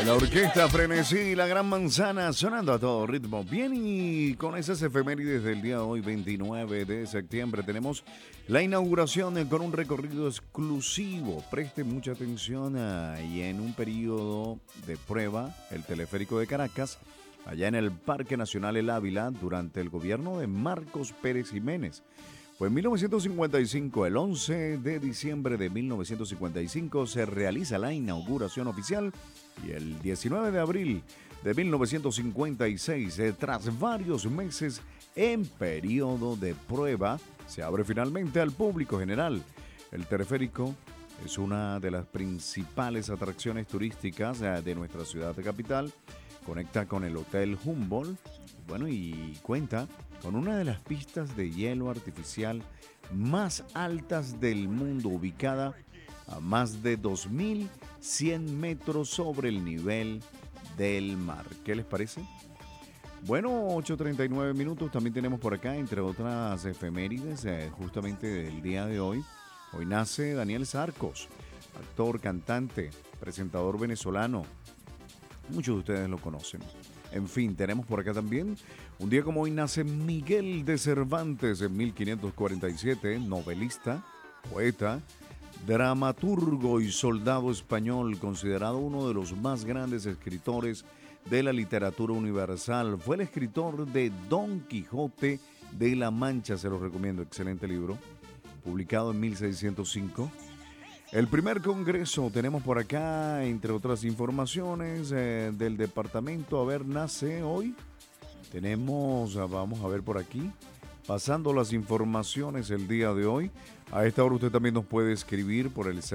La orquesta Frenesí y la Gran Manzana sonando a todo ritmo. Bien, y con esas efemérides del día de hoy, 29 de septiembre, tenemos la inauguración con un recorrido exclusivo. Preste mucha atención y en un periodo de prueba, el teleférico de Caracas, allá en el Parque Nacional El Ávila, durante el gobierno de Marcos Pérez Jiménez. Fue en 1955, el 11 de diciembre de 1955, se realiza la inauguración oficial y el 19 de abril de 1956, tras varios meses en periodo de prueba, se abre finalmente al público general. El teleférico es una de las principales atracciones turísticas de nuestra ciudad de capital. Conecta con el Hotel Humboldt, bueno, y cuenta con una de las pistas de hielo artificial más altas del mundo, ubicada a más de 2.100 metros sobre el nivel del mar. ¿Qué les parece? Bueno, 8:39 minutos. También tenemos por acá, entre otras efemérides, justamente del día de hoy. Hoy nace Daniel Sarcos, actor, cantante, presentador venezolano. Muchos de ustedes lo conocen. En fin, tenemos por acá también, un día como hoy nace Miguel de Cervantes en 1547, novelista, poeta, dramaturgo y soldado español, considerado uno de los más grandes escritores de la literatura universal. Fue el escritor de Don Quijote de la Mancha, se los recomiendo, excelente libro, publicado en 1605. El primer congreso, tenemos por acá, entre otras informaciones, del departamento, a ver, nace hoy. Tenemos, vamos a ver por aquí, pasando las informaciones el día de hoy. A esta hora usted también nos puede escribir por el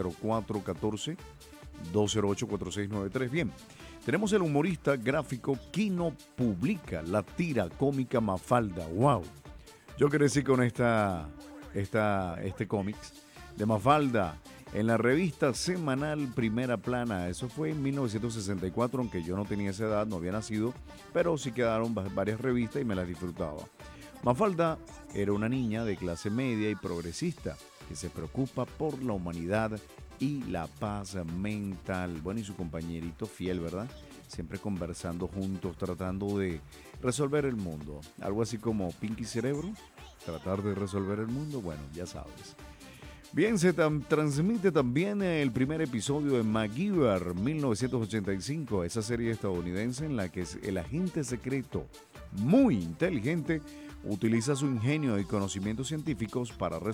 0414-208-4693. Bien, tenemos el humorista gráfico Quino publica la tira cómica Mafalda. ¡Wow! Yo crecí con este cómics de Mafalda en la revista semanal Primera Plana. Eso fue en 1964, aunque yo no tenía esa edad, no había nacido, pero sí quedaron varias revistas y me las disfrutaba. Mafalda era una niña de clase media y progresista que se preocupa por la humanidad y la paz mental. Bueno, y su compañerito fiel, ¿verdad? Siempre conversando juntos, tratando de resolver el mundo. Algo así como Pinky Cerebro, tratar de resolver el mundo, bueno, ya sabes. Bien, se transmite también el primer episodio de MacGyver 1985, esa serie estadounidense en la que el agente secreto muy inteligente utiliza su ingenio y conocimientos científicos para